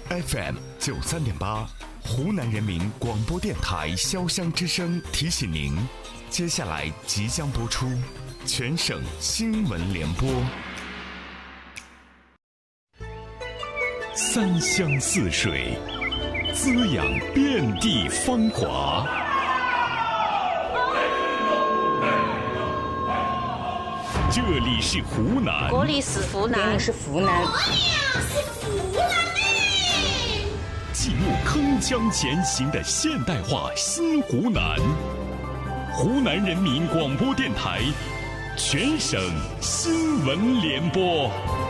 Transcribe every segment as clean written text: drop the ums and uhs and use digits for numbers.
FM 93.8，湖南人民广播电台潇湘之声提醒您，接下来即将播出全省新闻联播。三湘四水，滋养遍地芳华。这里是湖南， 这里是湖南， 是湖南， 记录铿锵前行的现代化新湖南。湖南人民广播电台全省新闻联播。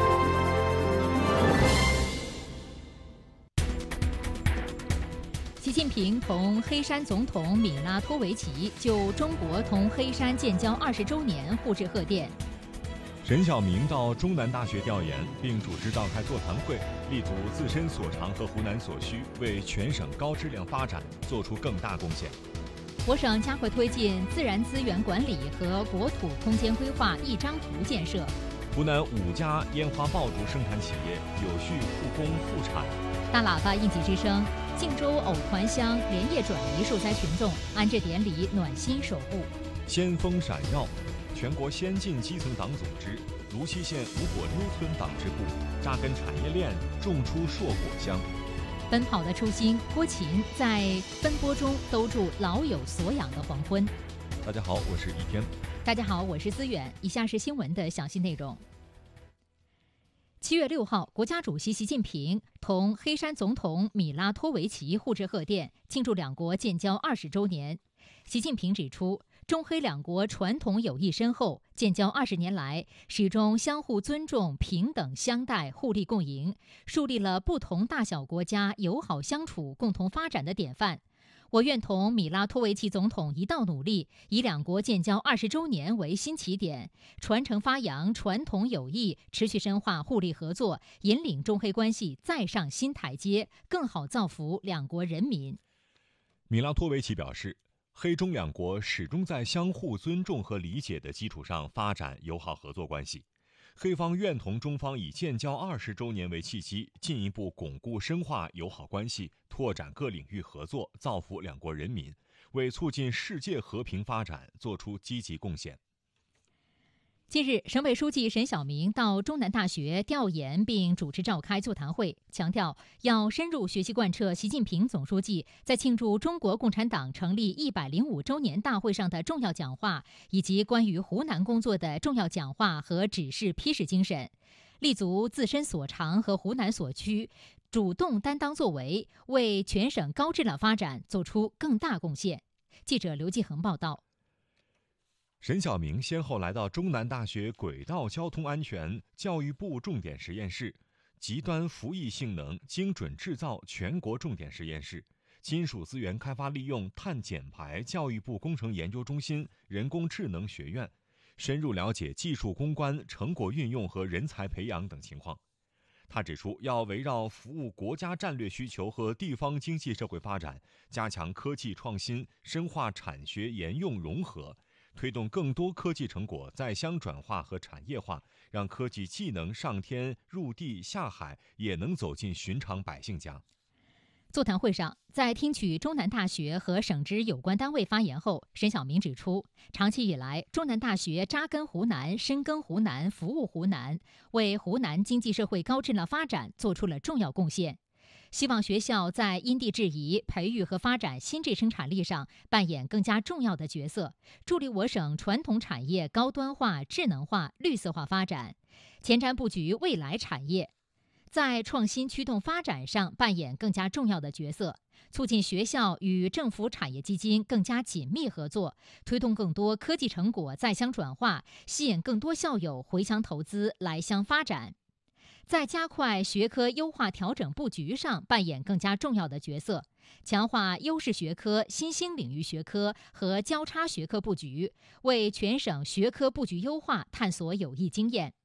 习近平同黑山总统米拉托维奇就中国同黑山建交20周年互致贺电。 沈晓明到中南大学调研，并主持召开座谈会，立足自身所长和湖南所需，为全省高质量发展做出更大贡献。 我省加快推进自然资源管理和国土空间规划一张图建设。 湖南5家烟花爆竹生产企业有序复工复产。 大喇叭应急之声，靖州藕团乡连夜转移受灾群众，安置典礼暖心守护。 先锋闪耀，全国先进基层党组织泸溪县五果妞村党支部扎根产业链，种出硕果香。 奔跑的初心，郭琴在奔波中兜住老有所养的黄昏。 大家好，我是一天。 大家好，我是思远。以下是新闻的详细内容。7月6号，国家主席习近平同黑山总统米拉托维奇互致贺电，庆祝两国建交20周年。习近平指出，中黑两国传统友谊深厚，建交20年来始终相互尊重、平等相待、互利共赢，树立了不同大小国家友好相处、共同发展的典范。我愿同米拉托维奇总统一道努力，以两国建交20周年为新起点，传承发扬传统友谊，持续深化互利合作，引领中黑关系再上新台阶，更好造福两国人民。 米拉托维奇表示，黑中两国始终在相互尊重和理解的基础上发展友好合作关系。黑方愿同中方以建交20周年为契机，进一步巩固深化友好关系，拓展各领域合作，造福两国人民，为促进世界和平发展做出积极贡献。 近日，省委书记沈晓明到中南大学调研并主持召开座谈会，强调要深入学习贯彻习近平总书记在庆祝中国共产党成立105周年大会上的重要讲话，以及关于湖南工作的重要讲话和指示批示精神，立足自身所长和湖南所需，主动担当作为，为全省高质量发展做出更大贡献。记者刘继恒报道。 沈晓明先后来到中南大学轨道交通安全教育部重点实验室、极端服役性能精准制造全国重点实验室、金属资源开发利用碳减排教育部工程研究中心人工智能学院，深入了解技术攻关、成果运用和人才培养等情况。他指出，要围绕服务国家战略需求和地方经济社会发展，加强科技创新，深化产学研用融合，推动更多科技成果在乡转化和产业化，让科技既能上天入地下海，也能走进寻常百姓家。 座谈会上，在听取中南大学和省直有关单位发言后，沈晓明指出，长期以来，中南大学扎根湖南、深耕湖南、服务湖南，为湖南经济社会高质量发展做出了重要贡献。希望学校在因地制宜培育和发展新质生产力上扮演更加重要的角色，助力我省传统产业高端化、智能化、绿色化发展，前瞻布局未来产业，在创新驱动发展上扮演更加重要的角色，促进学校与政府产业基金更加紧密合作，推动更多科技成果在乡转化，吸引更多校友回乡投资来乡发展。在加快学科优化调整布局上扮演更加重要的角色，强化优势学科、新兴领域学科和交叉学科布局，为全省学科布局优化探索有益经验。